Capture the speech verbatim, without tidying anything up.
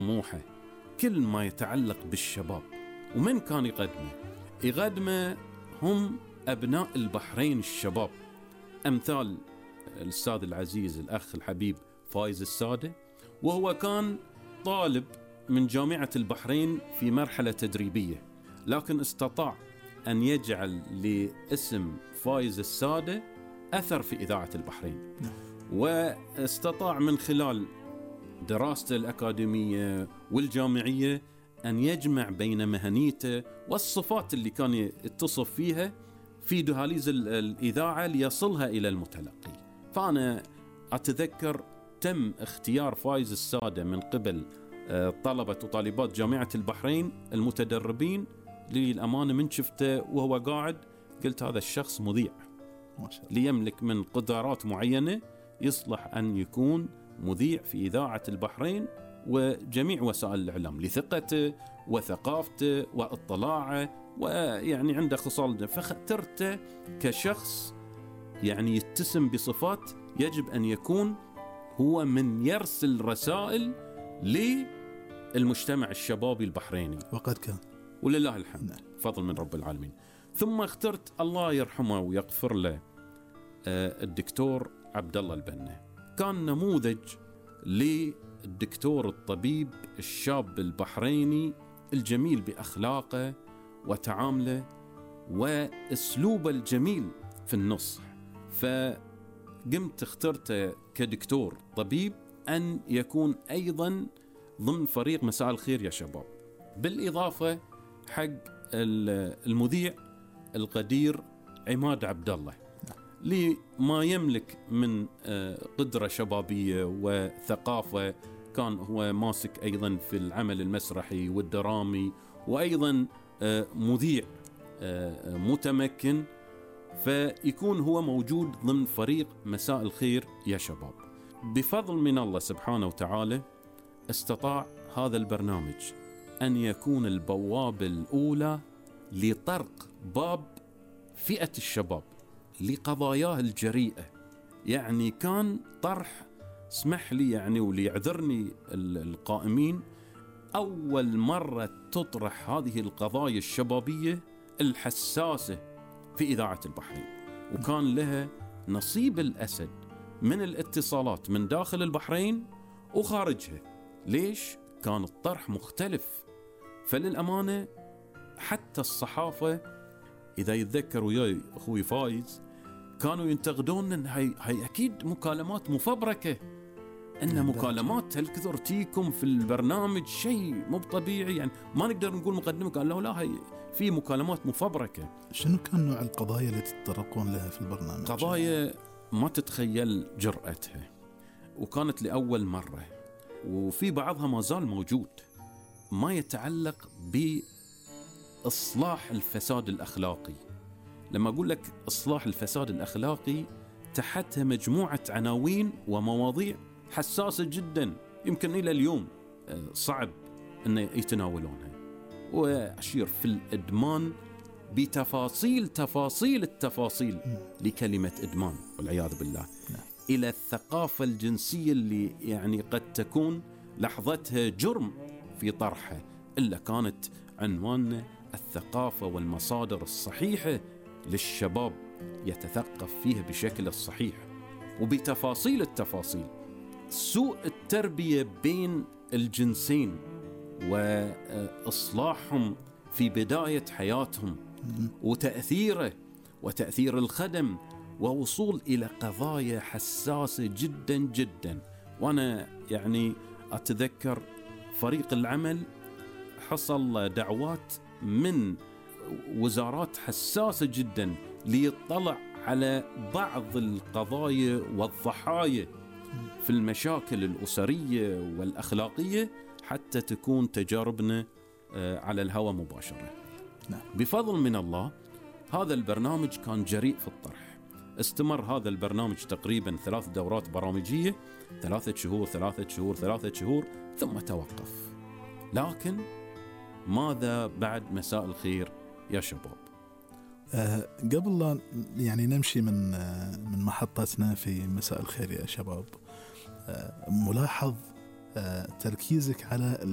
طموحه كل ما يتعلق بالشباب. ومن كان يقدمه؟ يقدمه هم أبناء البحرين الشباب، أمثال الأستاذ العزيز الأخ الحبيب فايز السادة، وهو كان طالب من جامعة البحرين في مرحلة تدريبية، لكن استطاع أن يجعل لاسم فايز السادة أثر في إذاعة البحرين، واستطاع من خلال دراسته الأكاديمية والجامعية أن يجمع بين مهنيته والصفات اللي كان يتصف فيها في دهاليز الإذاعة ليصلها إلى المتلقي. فأنا أتذكر تم اختيار فايز السادة من قبل طلبة وطالبات جامعة البحرين المتدربين. للأمانة من شفته وهو قاعد قلت هذا الشخص مذيع ما شاء الله، ليملك من قدرات معينة يصلح أن يكون مذيع في إذاعة البحرين وجميع وسائل الإعلام، لثقته وثقافته واطلاعه، ويعني عنده خصال. فاخترته كشخص يعني يتسم بصفات يجب أن يكون هو من يرسل رسائل للمجتمع الشبابي البحريني، وقد كان ولله الحمد فضل من رب العالمين. ثم اخترت الله يرحمه ويغفر له الدكتور عبد الله البنا، كان نموذج للدكتور الطبيب الشاب البحريني الجميل بأخلاقه وتعامله وأسلوبه الجميل في النصح. فقمت اخترته كدكتور طبيب أن يكون أيضا ضمن فريق مساء الخير يا شباب، بالإضافة حق المذيع القدير عماد عبد الله لما يملك من قدرة شبابية وثقافة. كان هو ماسك أيضا في العمل المسرحي والدرامي، وأيضا مذيع متمكن، فيكون هو موجود ضمن فريق مساء الخير يا شباب. بفضل من الله سبحانه وتعالى استطاع هذا البرنامج أن يكون البوابة الأولى لطرق باب فئة الشباب لقضاياه الجريئة. يعني كان طرح، اسمح لي يعني وليعذرني القائمين، أول مرة تطرح هذه القضايا الشبابية الحساسة في إذاعة البحرين، وكان لها نصيب الأسد من الاتصالات من داخل البحرين وخارجها. ليش؟ كان الطرح مختلف. فللأمانة حتى الصحافة إذا يتذكر وياي أخوي فايز كانوا ينتقدون أن هاي, هاي أكيد مكالمات مفبركة، أن مكالمات هالكثر تيكم في البرنامج شيء مو طبيعي، يعني ما نقدر نقول مقدمة. قال له لا، هاي في مكالمات مفبركة. شنو كان نوع القضايا اللي تتطرقون لها في البرنامج؟ قضايا ما تتخيل جرأتها، وكانت لأول مرة، وفي بعضها ما زال موجود، ما يتعلق بإصلاح الفساد الأخلاقي. لما أقول لك إصلاح الفساد الأخلاقي تحتها مجموعة عناوين ومواضيع حساسة جدا، يمكن إلى اليوم صعب أن يتناولونها. وأشير في الإدمان بتفاصيل تفاصيل التفاصيل لكلمة إدمان والعياذ بالله، إلى الثقافة الجنسية اللي يعني قد تكون لحظتها جرم في طرحها، إلا كانت عنواننا الثقافة والمصادر الصحيحة للشباب يتثقف فيها بشكل الصحيح وبتفاصيل التفاصيل. سوء التربية بين الجنسين وإصلاحهم في بداية حياتهم وتأثيره وتأثير الخدم، ووصول إلى قضايا حساسة جدا جدا. وأنا يعني أتذكر فريق العمل حصل دعوات من وزارات حساسة جدا ليطلع على بعض القضايا والضحايا في المشاكل الأسرية والأخلاقية حتى تكون تجاربنا على الهواء مباشرة. بفضل من الله هذا البرنامج كان جريء في الطرح. استمر هذا البرنامج تقريبا ثلاث دورات برامجية، ثلاثة شهور ثلاثة شهور ثلاثة شهور ثم توقف. لكن ماذا بعد مساء الخير يا شباب؟ أه قبل لا يعني نمشي من أه من محطتنا في مساء الخير يا شباب، أه ملاحظ أه تركيزك على